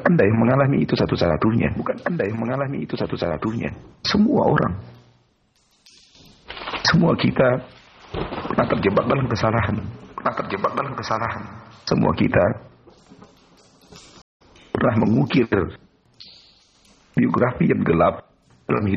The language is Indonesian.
Anda yang mengalami itu satu-satunya. Bukan Anda yang mengalami itu satu-satunya. Semua orang. Semua kita pernah terjebak dalam kesalahan. Semua kita pernah mengukir biografi yang gelap dalam hidup